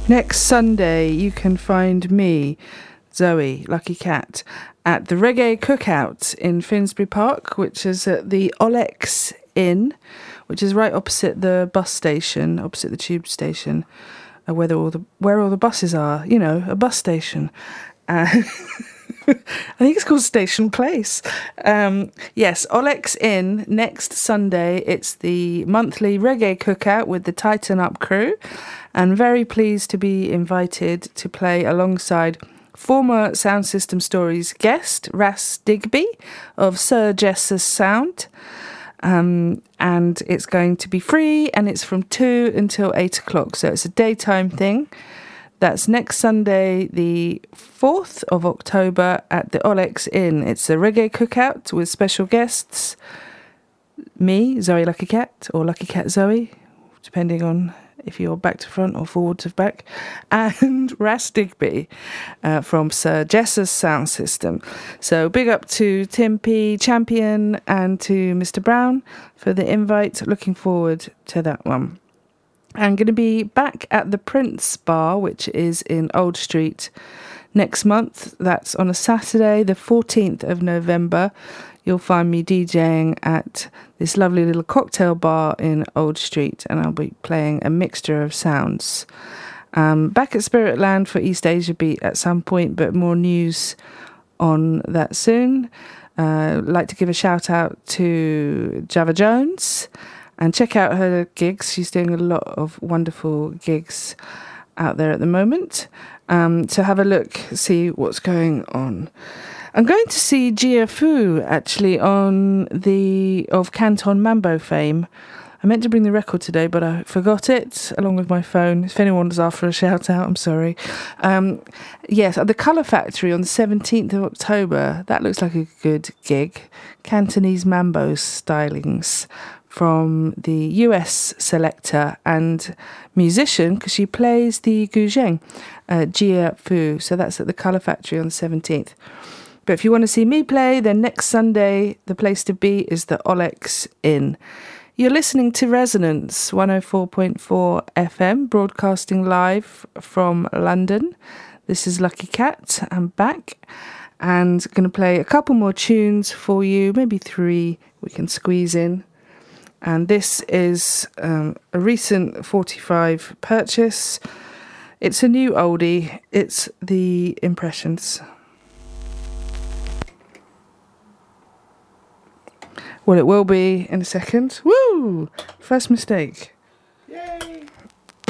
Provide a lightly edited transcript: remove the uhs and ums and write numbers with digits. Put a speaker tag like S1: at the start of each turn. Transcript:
S1: Next Sunday, you can find me, Zoe, Lucky Cat, at the Reggae Cookout in Finsbury Park, which is at the Olex Inn, which is right opposite the bus station, opposite the tube station, where all the buses are. You know, a bus station. I think it's called Station Place. Yes, Olex Inn next Sunday. It's the monthly reggae cookout with the Tighten Up crew, and very pleased to be invited to play alongside former Sound System Stories guest Ras Digby of Sir Jess's Sound. And it's going to be free, and it's from 2 until 8 o'clock, so it's a daytime thing. That's next Sunday, the 4th of October at the Olex Inn. It's a reggae cookout with special guests. Me, Zoe Lucky Cat, or Lucky Cat Zoe, depending on if you're back to front or forward to back. And Ras Digby from Sir Jess's Sound System. So big up to Tim P. Champion and to Mr. Brown for the invite. Looking forward to that one. I'm going to be back at the Prince Bar, which is in Old Street, next month. That's on a Saturday, the 14th of November. You'll find me DJing at this lovely little cocktail bar in Old Street, and I'll be playing a mixture of sounds. Back at Spiritland for East Asia Beat at some point, but more news on that soon. I'd like to give a shout out to Java Jones. And check out her gigs. She's doing a lot of wonderful gigs out there at the moment. So have a look, see what's going on. I'm going to see Gia Fu, actually, of Canton Mambo fame. I meant to bring the record today, but I forgot it, along with my phone. If anyone was after a shout-out, I'm sorry. Yes, at the Colour Factory on the 17th of October. That looks like a good gig. Cantonese Mambo stylings from the US selector and musician, because she plays the guzheng, Gia Fu. So that's at the Colour Factory on the 17th. But if you want to see me play, then next Sunday, the place to be is the Olex Inn. You're listening to Resonance 104.4 FM, broadcasting live from London. This is Lucky Cat. I'm back and going to play a couple more tunes for you, maybe 3 we can squeeze in. And this is a recent 45 purchase. It's a new oldie. It's The Impressions. Well, it will be in a second. Woo! First mistake. Yay!